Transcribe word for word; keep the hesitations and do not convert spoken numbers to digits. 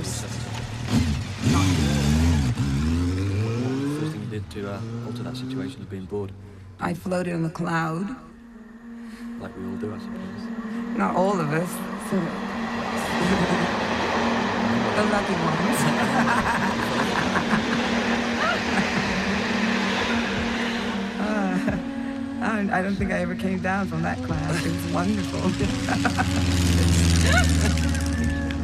course. What was the first thing you did to uh, alter that situation of being bored? I floated in a cloud. Like we all do, I suppose. Not all of us. So the lucky ones. uh, I, don't, I don't think I ever came down from that cloud. It was wonderful.